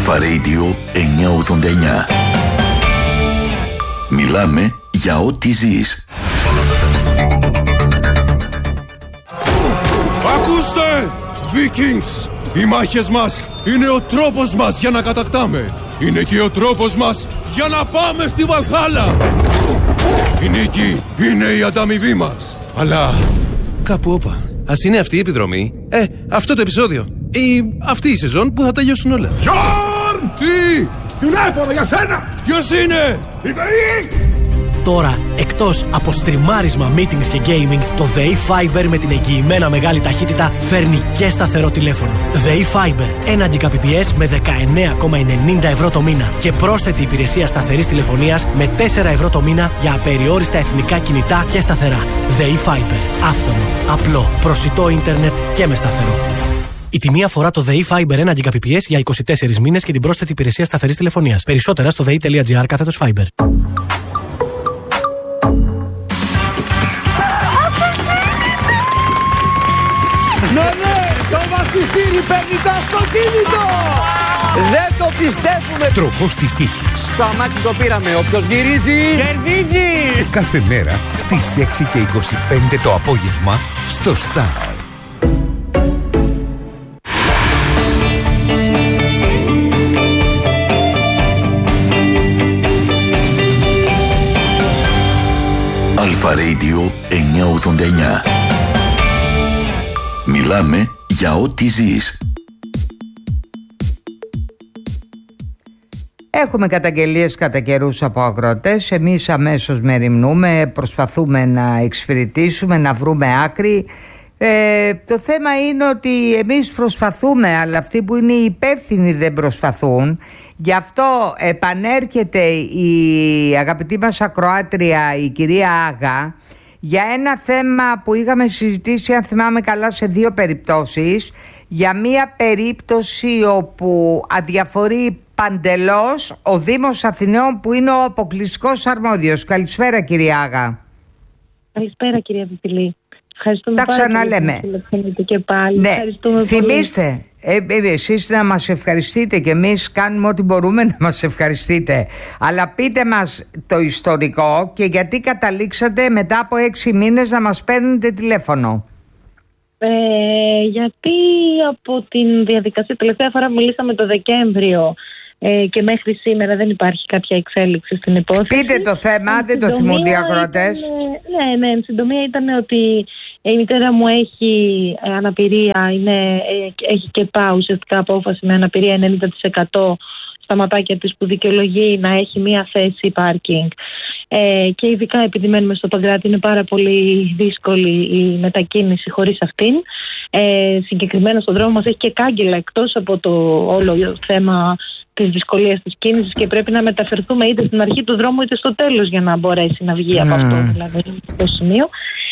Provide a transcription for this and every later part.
Αλφα Radio 989. Μιλάμε για ό,τι ζεις. Ακούστε! Vikings! Οι μάχες μας είναι ο τρόπος μας για να κατακτάμε. Είναι και ο τρόπος μας για να πάμε στη Βαλχάλα. Η νίκη είναι η ανταμοιβή μας. Αλλά κάπου όπα. Ας είναι αυτή η επιδρομή, αυτό το επεισόδιο ή αυτή η σεζόν που θα τελειώσουν όλα. Γιόρν! Τι! Τηλέφωνο για σένα! Ποιος είναι? Η ΔΕΗ! Τώρα, εκτός από στριμάρισμα, meetings και gaming, το ΔΕΗ Fiber με την εγγυημένα μεγάλη ταχύτητα φέρνει και σταθερό τηλέφωνο. ΔΕΗ Fiber, 1 Gbps με 19,90 ευρώ το μήνα και πρόσθετη υπηρεσία σταθερής τηλεφωνίας με 4 ευρώ το μήνα για απεριόριστα εθνικά κινητά και σταθερά. ΔΕΗ Fiber, άφθονο, απλό, προσιτό ίντερνετ και με σταθερό. Η τιμή αφορά το ΔΕΗ Fiber 1 Gbps για 24 μήνες και την πρόσθετη υπηρεσία σταθερής τηλεφωνίας. Περισσότερα στο dei.gr/Fiber. Ναι, το βαφτιστήρι παίρνει το αυτοκίνητο! Δεν το πιστεύουμε! Τροχός της τύχης. Το αμάξι το πήραμε, όποιος γυρίζει κερδίζει! Κάθε μέρα στις 6:25 το απόγευμα στο Star. Αλφα Radio 989. Μιλάμε για ό,τι ζεις. Έχουμε καταγγελίες κατά καιρούς από αγρότες. Εμείς αμέσως μεριμνούμε, προσπαθούμε να εξυπηρετήσουμε, να βρούμε άκρη. Το θέμα είναι ότι εμείς προσπαθούμε, αλλά αυτοί που είναι υπεύθυνοι δεν προσπαθούν. Γι' αυτό επανέρχεται η αγαπητή μας ακροάτρια, η κυρία Άγα, για ένα θέμα που είχαμε συζητήσει, αν θυμάμαι καλά, σε 2 περιπτώσεις. Για μία περίπτωση όπου αδιαφορεί παντελώς ο Δήμος Αθηναίων, που είναι ο αποκλειστικός αρμόδιος. Καλησπέρα, κυρία Άγα. Καλησπέρα, κυρία Πιπηλή. Ευχαριστούμε τα πάρα ξαναλέμε. Πολύ και πάλι. Ναι, θυμήστε, εσείς να μας ευχαριστείτε και εμείς κάνουμε ό,τι μπορούμε να μας ευχαριστείτε. Αλλά πείτε μας το ιστορικό και γιατί καταλήξατε μετά από 6 μήνες να μας παίρνετε τηλέφωνο. Γιατί από την διαδικασία, τελευταία φορά μιλήσαμε το Δεκέμβριο και μέχρι σήμερα δεν υπάρχει κάποια εξέλιξη στην υπόθεση. Πείτε το θέμα, δεν το θυμούνται οι ακροατές. Ναι, εν συντομία ήταν ότι η μητέρα μου έχει αναπηρία, έχει και ΚΕΠΑ, ουσιαστικά απόφαση με αναπηρία 90% στα ματάκια της, που δικαιολογεί να έχει μία θέση πάρκινγκ. Και ειδικά επειδή μένουμε στο Παγκράτη, είναι πάρα πολύ δύσκολη η μετακίνηση χωρίς αυτήν. Συγκεκριμένα στον δρόμο μας έχει και κάγκελα, εκτός από το όλο θέμα της δυσκολίας της κίνησης, και πρέπει να μεταφερθούμε είτε στην αρχή του δρόμου είτε στο τέλος για να μπορέσει να βγει από αυτό, δηλαδή το σημείο.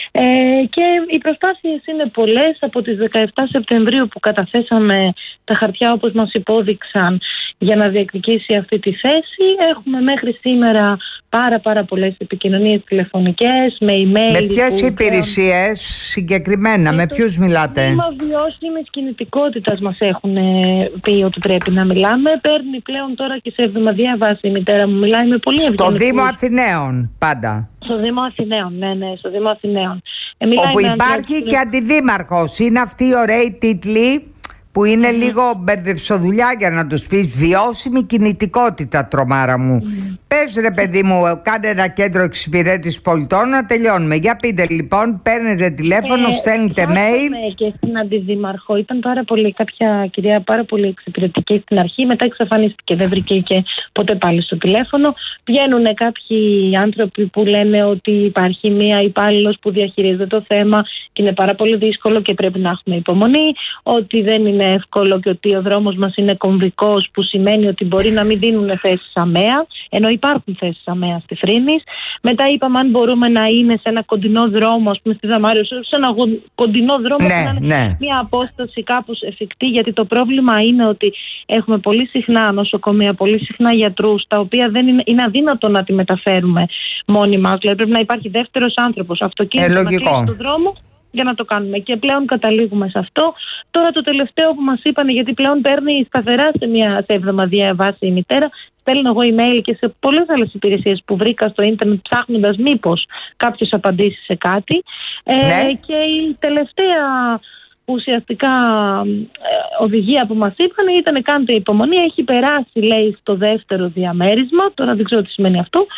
Και οι προσπάθειες είναι πολλές. Από τις 17 Σεπτεμβρίου που καταθέσαμε τα χαρτιά, όπως μας υπόδειξαν, για να διεκδικήσει αυτή τη θέση, έχουμε μέχρι σήμερα πάρα πολλές επικοινωνίες τηλεφωνικές, με email. Με ποιες υπηρεσίες συγκεκριμένα, με ποιους μιλάτε? Το Τμήμα Βιώσιμης Κινητικότητας μας έχουν πει ότι πρέπει να μιλάμε. Παίρνει πλέον τώρα και σε εβδομαδιαία βάση η μητέρα μου, μιλάει με πολύ ευγενικούς. Στο Δήμο Αθηναίων πάντα? Στο Δήμο Αθηναίων, ναι, στο Δήμο Αθηναίων. Όπου υπάρχει και αντιδήμαρχος. Είναι αυτοί οι ωραίοι τίτλοι που είναι λίγο μπερδεψοδουλειά για να τους πεις. Βιώσιμη κινητικότητα, τρομάρα μου. Πες ρε παιδί μου, κάνε ένα κέντρο εξυπηρέτησης πολιτών να τελειώνουμε. Για πείτε λοιπόν, παίρνετε τηλέφωνο, στέλνετε mail. Και στην αντιδήμαρχο ήταν κάποια κυρία πάρα πολύ εξυπηρετική στην αρχή, μετά εξαφανίστηκε, δεν βρήκε και ποτέ πάλι στο τηλέφωνο. Βγαίνουν κάποιοι άνθρωποι που λένε ότι υπάρχει μία υπάλληλος που διαχειρίζεται το θέμα και είναι πάρα πολύ δύσκολο και πρέπει να έχουμε υπομονή, ότι δεν είναι εύκολο και ότι ο δρόμος μας είναι κομβικός, που σημαίνει ότι μπορεί να μην δίνουν θέσεις ΑΜΕΑ, ενώ υπάρχουν θέσεις ΑΜΕΑ στη Φρύνης. Μετά είπαμε αν μπορούμε να είναι σε ένα κοντινό δρόμο, ας πούμε στη Δαμάριο, σε ένα κοντινό δρόμο, που να είναι μια απόσταση κάπως εφικτή, γιατί το πρόβλημα είναι ότι έχουμε πολύ συχνά νοσοκομεία, πολύ συχνά γιατρούς, τα οποία δεν είναι αδύνατο να τη μεταφέρουμε μόνοι μας. Δηλαδή πρέπει να υπάρχει δεύτερος άνθρωπος, αυτοκίνητο να κλείσει τον δρόμο για να το κάνουμε. Και πλέον καταλήγουμε σε αυτό. Τώρα το τελευταίο που μας είπανε, γιατί πλέον παίρνει σταθερά σε εβδομαδιαία βάση η μητέρα, στέλνω εγώ email και σε πολλές άλλες υπηρεσίες που βρήκα στο ίντερνετ ψάχνοντας μήπως κάποιος απαντήσει σε κάτι. Και η τελευταία ουσιαστικά οδηγία που μας είπαν ήταν κάντε υπομονή, έχει περάσει λέει στο δεύτερο διαμέρισμα, τώρα δεν ξέρω τι σημαίνει αυτό.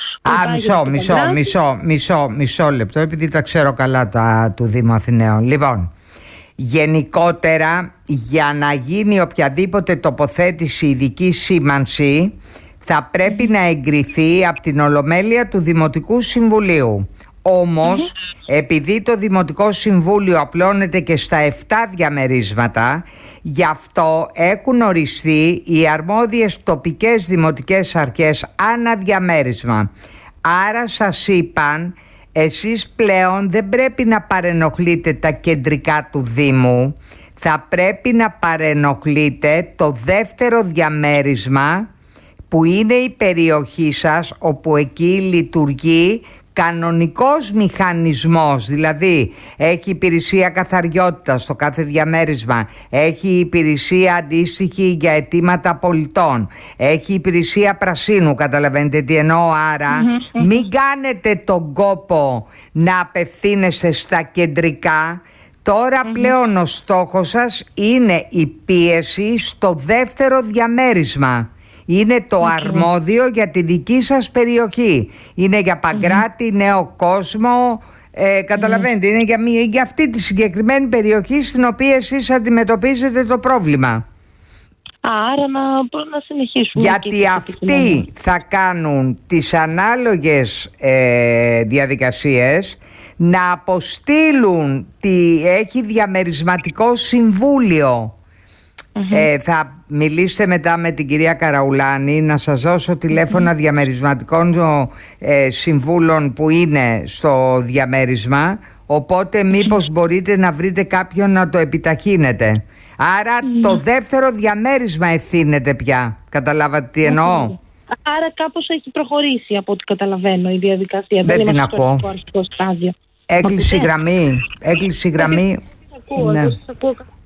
Μισό λεπτό, επειδή τα ξέρω καλά του Δήμου Αθηναίων. Λοιπόν, γενικότερα για να γίνει οποιαδήποτε τοποθέτηση ειδική σήμανση θα πρέπει να εγκριθεί από την Ολομέλεια του Δημοτικού Συμβουλίου. Όμως, επειδή το Δημοτικό Συμβούλιο απλώνεται και στα 7 διαμερίσματα, γι' αυτό έχουν οριστεί οι αρμόδιες τοπικές δημοτικές αρχές ανά διαμέρισμα. Άρα σας είπαν, εσείς πλέον δεν πρέπει να παρενοχλείτε τα κεντρικά του Δήμου, θα πρέπει να παρενοχλείτε το δεύτερο διαμέρισμα που είναι η περιοχή σας, όπου εκεί λειτουργεί κανονικός μηχανισμός, δηλαδή έχει υπηρεσία καθαριότητας στο κάθε διαμέρισμα, έχει υπηρεσία αντίστοιχη για αιτήματα πολιτών, έχει υπηρεσία πρασίνου, καταλαβαίνετε τι εννοώ, άρα μην κάνετε τον κόπο να απευθύνεστε στα κεντρικά. Τώρα πλέον ο στόχος σας είναι η πίεση στο δεύτερο διαμέρισμα. Είναι το αρμόδιο για τη δική σας περιοχή. Είναι για Παγκράτη, Νέο Κόσμο, καταλαβαίνετε, είναι για αυτή τη συγκεκριμένη περιοχή στην οποία εσείς αντιμετωπίζετε το πρόβλημα. Άρα να συνεχίσουμε. Γιατί αυτοί θα κάνουν τις ανάλογες διαδικασίες να αποστείλουν έχει διαμερισματικό συμβούλιο. Θα μιλήσετε μετά με την κυρία Καραουλάνη να σας δώσω τηλέφωνα διαμερισματικών συμβούλων που είναι στο διαμέρισμα, οπότε μήπως μπορείτε να βρείτε κάποιον να το επιταχύνετε. Άρα το δεύτερο διαμέρισμα ευθύνεται πια. Καταλάβατε τι εννοώ? Άρα κάπως έχει προχωρήσει από ό,τι καταλαβαίνω η διαδικασία. Δεν την ακούω. Στο αρχικό στάδιο. Έκλεισε η γραμμή. Ακούω, δεν σας ακούω.